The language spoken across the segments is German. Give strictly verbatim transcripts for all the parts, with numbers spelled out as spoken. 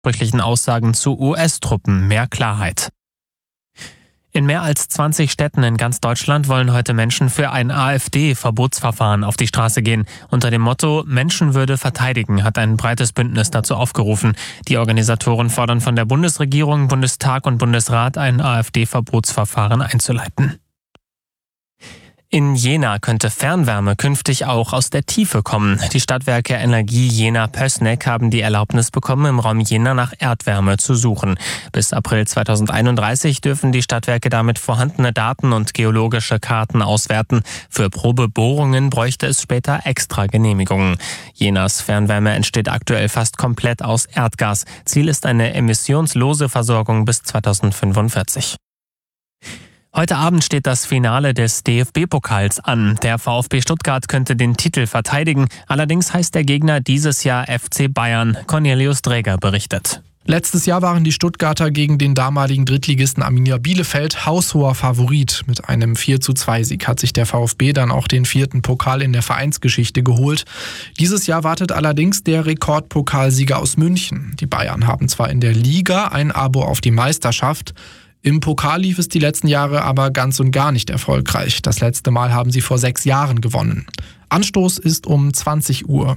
widersprüchlichen Aussagen zu U S-Truppen mehr Klarheit. In mehr als zwanzig Städten in ganz Deutschland wollen heute Menschen für ein AfD-Verbotsverfahren auf die Straße gehen. Unter dem Motto Menschenwürde verteidigen hat ein breites Bündnis dazu aufgerufen. Die Organisatoren fordern von der Bundesregierung, Bundestag und Bundesrat, ein AfD-Verbotsverfahren einzuleiten. In Jena könnte Fernwärme künftig auch aus der Tiefe kommen. Die Stadtwerke Energie Jena-Pößneck haben die Erlaubnis bekommen, im Raum Jena nach Erdwärme zu suchen. Bis April zweitausendeinunddreißig dürfen die Stadtwerke damit vorhandene Daten und geologische Karten auswerten. Für Probebohrungen bräuchte es später extra Genehmigungen. Jenas Fernwärme entsteht aktuell fast komplett aus Erdgas. Ziel ist eine emissionslose Versorgung bis zweitausendfünfundvierzig. Heute Abend steht das Finale des D F B-Pokals an. Der VfB Stuttgart könnte den Titel verteidigen. Allerdings heißt der Gegner dieses Jahr F C Bayern. Cornelius Dräger berichtet. Letztes Jahr waren die Stuttgarter gegen den damaligen Drittligisten Arminia Bielefeld haushoher Favorit. Mit einem vier zu zwei Sieg hat sich der VfB dann auch den vierten Pokal in der Vereinsgeschichte geholt. Dieses Jahr wartet allerdings der Rekordpokalsieger aus München. Die Bayern haben zwar in der Liga ein Abo auf die Meisterschaft. Im Pokal lief es die letzten Jahre aber ganz und gar nicht erfolgreich. Das letzte Mal haben sie vor sechs Jahren gewonnen. Anstoß ist um zwanzig Uhr.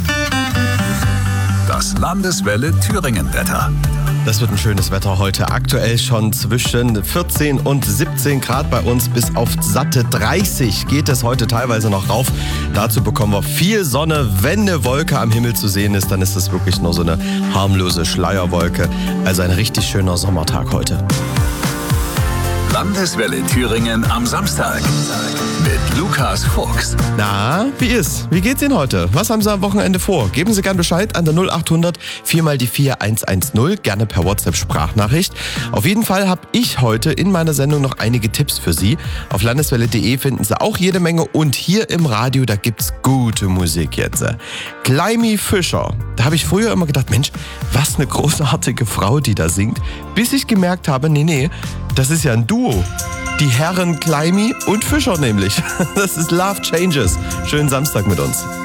Das Landeswelle Thüringen-Wetter. Das wird ein schönes Wetter heute. Aktuell schon zwischen vierzehn und siebzehn Grad bei uns. Bis auf satte dreißig geht es heute teilweise noch rauf. Dazu bekommen wir viel Sonne. Wenn eine Wolke am Himmel zu sehen ist, dann ist es wirklich nur so eine harmlose Schleierwolke. Also ein richtig schöner Sommertag heute. Landeswelle Thüringen am Samstag mit Lukas Fuchs. Na, wie ist? Wie geht's Ihnen heute? Was haben Sie am Wochenende vor? Geben Sie gern Bescheid an der null acht hundert vier mal die vier eins eins null, gerne per WhatsApp-Sprachnachricht. Auf jeden Fall habe ich heute in meiner Sendung noch einige Tipps für Sie. Auf landeswelle punkt de finden Sie auch jede Menge und hier im Radio, da gibt's gute Musik jetzt. Climie Fischer. Da habe ich früher immer gedacht, Mensch, was eine großartige Frau, die da singt. Bis ich gemerkt habe, nee, nee, das ist ja ein Duo. Die Herren Climie und Fischer nämlich. Das ist Love Changes. Schönen Samstag mit uns.